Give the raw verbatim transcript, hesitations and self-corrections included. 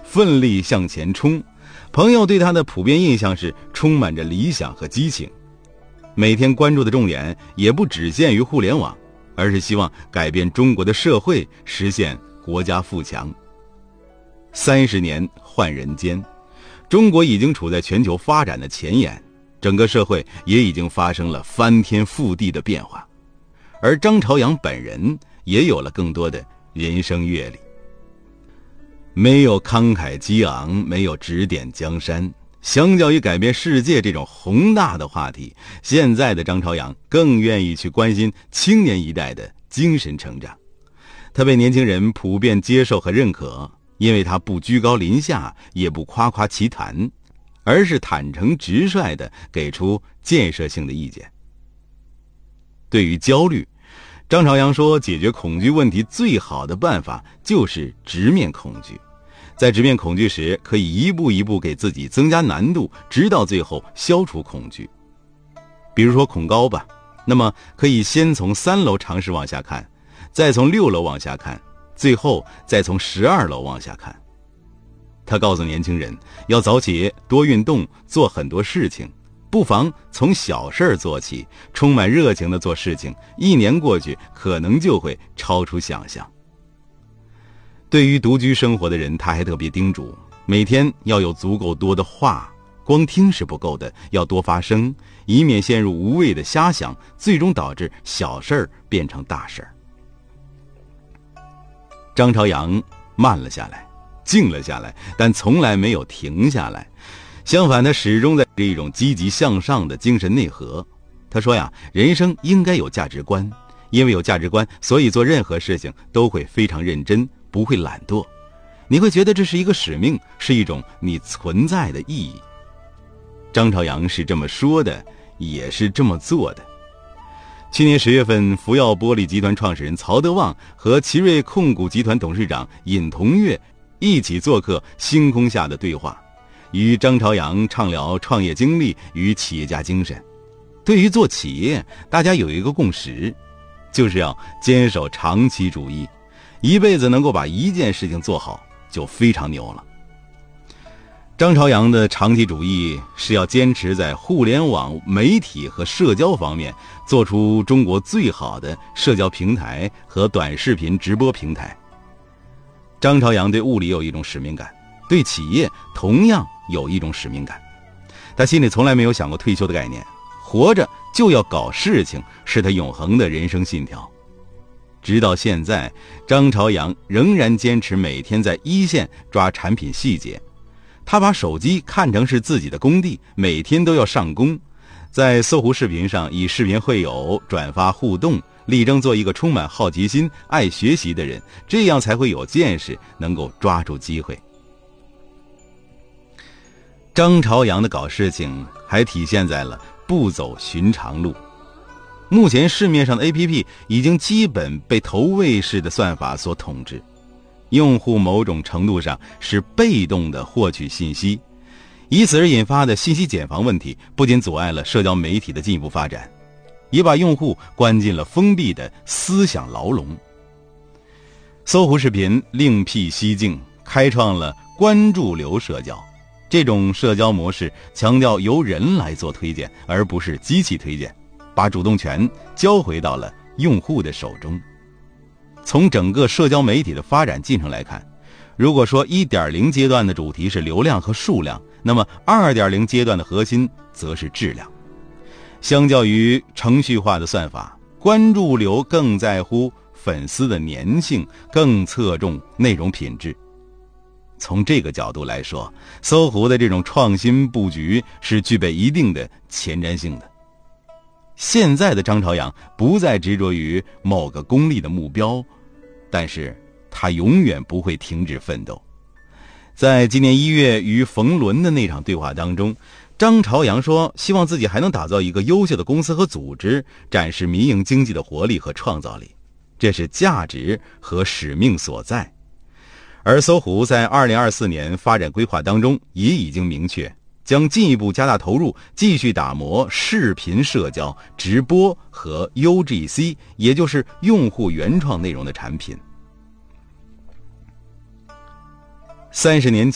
奋力向前冲。朋友对他的普遍印象是充满着理想和激情。每天关注的重点也不只限于互联网，而是希望改变中国的社会，实现国家富强。三十年换人间，中国已经处在全球发展的前沿，整个社会也已经发生了翻天覆地的变化，而张朝阳本人也有了更多的人生阅历。没有慷慨激昂，没有指点江山，相较于改变世界这种宏大的话题，现在的张朝阳更愿意去关心青年一代的精神成长。他被年轻人普遍接受和认可，因为他不居高临下，也不夸夸其谈，而是坦诚直率地给出建设性的意见。对于焦虑，张朝阳说，解决恐惧问题最好的办法就是直面恐惧。在直面恐惧时，可以一步一步给自己增加难度，直到最后消除恐惧。比如说恐高吧，那么可以先从三楼尝试往下看，再从六楼往下看，最后再从十二楼往下看。他告诉年轻人，要早起，多运动，做很多事情，不妨从小事做起，充满热情地做事情，一年过去，可能就会超出想象。对于独居生活的人，他还特别叮嘱，每天要有足够多的话，光听是不够的，要多发声，以免陷入无谓的瞎想，最终导致小事儿变成大事儿。张朝阳慢了下来，静了下来，但从来没有停下来。相反，他始终在这一种积极向上的精神内核。他说呀，人生应该有价值观，因为有价值观，所以做任何事情都会非常认真，不会懒惰。你会觉得这是一个使命，是一种你存在的意义。张朝阳是这么说的，也是这么做的。去年十月份，福耀玻璃集团创始人曹德旺和奇瑞控股集团董事长尹同跃一起做客星空下的对话，与张朝阳畅聊创业经历与企业家精神。对于做企业，大家有一个共识，就是要坚守长期主义，一辈子能够把一件事情做好就非常牛了。张朝阳的长期主义是要坚持在互联网媒体和社交方面做出中国最好的社交平台和短视频直播平台。张朝阳对物理有一种使命感，对企业同样有一种使命感。他心里从来没有想过退休的概念，活着就要搞事情，是他永恒的人生信条。直到现在，张朝阳仍然坚持每天在一线抓产品细节。他把手机看成是自己的工地，每天都要上工。在搜狐视频上以视频会友，转发互动，力争做一个充满好奇心、爱学习的人，这样才会有见识，能够抓住机会。张朝阳的搞事情还体现在了不走寻常路。目前市面上的 A P P 已经基本被投喂式的算法所统治，用户某种程度上是被动的获取信息，以此而引发的信息茧房问题，不仅阻碍了社交媒体的进一步发展，也把用户关进了封闭的思想牢笼。搜狐视频另辟蹊径，开创了关注流社交。这种社交模式强调由人来做推荐，而不是机器推荐，把主动权交回到了用户的手中。从整个社交媒体的发展进程来看，如果说 一点零 阶段的主题是流量和数量，那么 二点零 阶段的核心则是质量。相较于程序化的算法，关注流更在乎粉丝的粘性，更侧重内容品质。从这个角度来说，搜狐的这种创新布局是具备一定的前瞻性的。现在的张朝阳不再执着于某个功利的目标，但是他永远不会停止奋斗。在今年一月与冯仑的那场对话当中，张朝阳说，希望自己还能打造一个优秀的公司和组织，展示民营经济的活力和创造力，这是价值和使命所在。而搜狐在二零二四年发展规划当中也已经明确，将进一步加大投入，继续打磨视频社交、直播和 U G C， 也就是用户原创内容的产品。三十年前